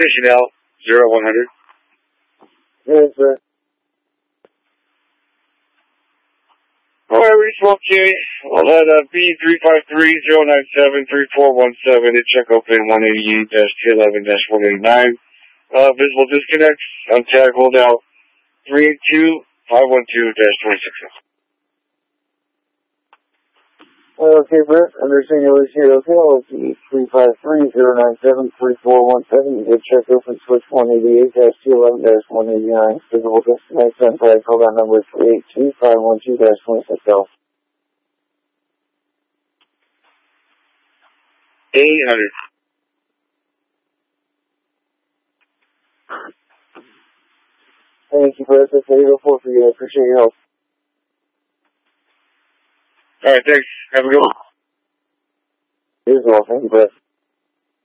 Station L, 0100. Yes, sir. Alright, we spoke to you. Well, that B353-097-3417. It check open 188-211-189. Visible disconnects. On tag hold out 382-512-26. Okay, Brett. Understand you're listening to Hotel. It's 353-097-3417. You check open switch 188-211-189. Visible disconnect. On tag hold out number 382-512-26. 800. Thank you, Brett. That's 804 for you. I appreciate your help. Alright, thanks. Have a good one. Here's all. Thank you, Brett.